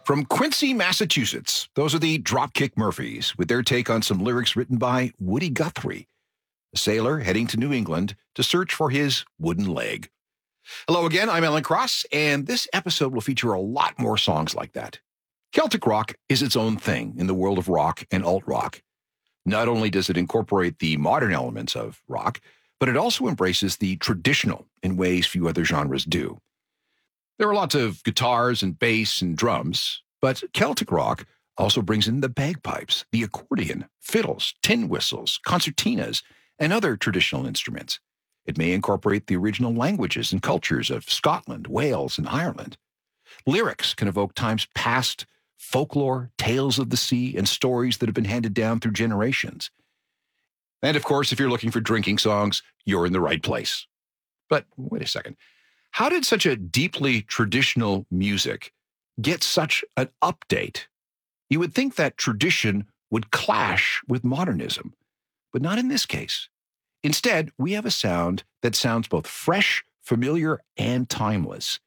From Quincy, Massachusetts, those are the Dropkick Murphys with their take on some lyrics written by Woody Guthrie, a sailor heading to New England to search for his wooden leg. Hello again, I'm Alan Cross, and this episode will feature a lot more songs like that. Celtic rock is its own thing in the world of rock and alt-rock. Not only does it incorporate the modern elements of rock, but it also embraces the traditional in ways few other genres do. There are lots of guitars and bass and drums, but Celtic rock also brings in the bagpipes, the accordion, fiddles, tin whistles, concertinas, and other traditional instruments. It may incorporate the original languages and cultures of Scotland, Wales, and Ireland. Lyrics can evoke times past, folklore, tales of the sea, and stories that have been handed down through generations. And of course, if you're looking for drinking songs, you're in the right place. But wait a second. How did such a deeply traditional music get such an update? You would think that tradition would clash with modernism, but not in this case. Instead, we have a sound that sounds both fresh, familiar, and timeless.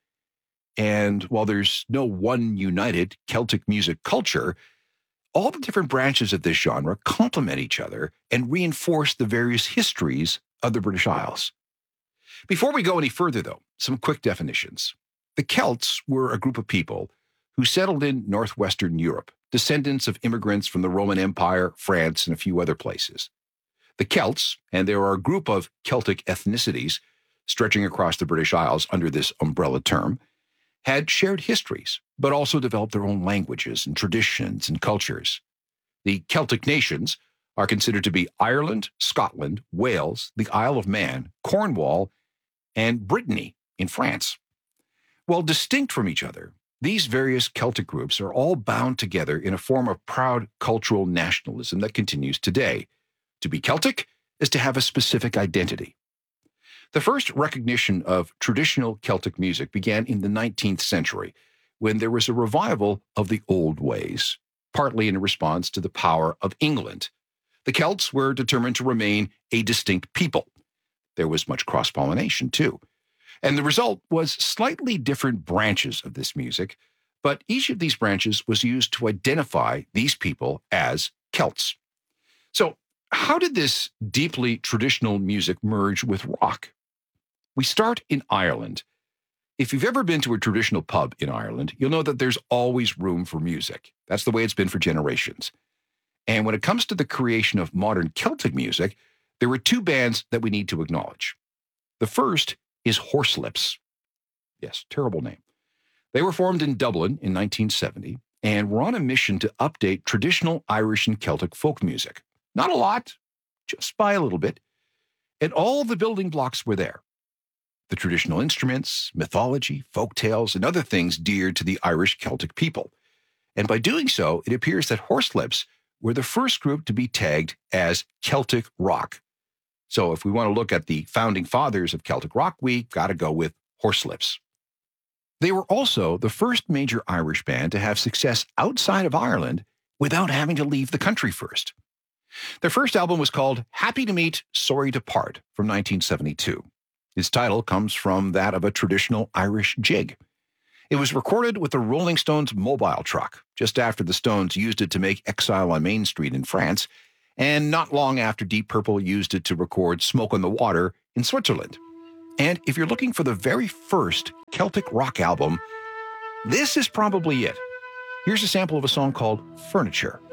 And while there's no one united Celtic music culture, all the different branches of this genre complement each other and reinforce the various histories of the British Isles. Before we go any further, though, some quick definitions. The Celts were a group of people who settled in northwestern Europe, descendants of immigrants from the Roman Empire, France, and a few other places. The Celts, and there are a group of Celtic ethnicities stretching across the British Isles under this umbrella term, had shared histories, but also developed their own languages and traditions and cultures. The Celtic nations are considered to be Ireland, Scotland, Wales, the Isle of Man, Cornwall, and Brittany in France. While distinct from each other, these various Celtic groups are all bound together in a form of proud cultural nationalism that continues today. To be Celtic is to have a specific identity. The first recognition of traditional Celtic music began in the 19th century, when there was a revival of the old ways, partly in response to the power of England. The Celts were determined to remain a distinct people. There was much cross-pollination, too. And the result was slightly different branches of this music, but each of these branches was used to identify these people as Celts. So, how did this deeply traditional music merge with rock? We start in Ireland. If you've ever been to a traditional pub in Ireland, you'll know that there's always room for music. That's the way it's been for generations. And when it comes to the creation of modern Celtic music, there were two bands that we need to acknowledge. The first is Horselips. Yes, terrible name. They were formed in Dublin in 1970 and were on a mission to update traditional Irish and Celtic folk music. Not a lot, just by a little bit. And all the building blocks were there. The traditional instruments, mythology, folk tales, and other things dear to the Irish Celtic people. And by doing so, it appears that Horselips were the first group to be tagged as Celtic rock. So if we want to look at the founding fathers of Celtic rock, we got to go with Horselips. They were also the first major Irish band to have success outside of Ireland without having to leave the country first. Their first album was called Happy to Meet, Sorry to Part from 1972. Its title comes from that of a traditional Irish jig. It was recorded with the Rolling Stones mobile truck, just after the Stones used it to make Exile on Main Street in France, and not long after Deep Purple used it to record Smoke on the Water in Switzerland. And if you're looking for the very first Celtic rock album, this is probably it. Here's a sample of a song called Furniture.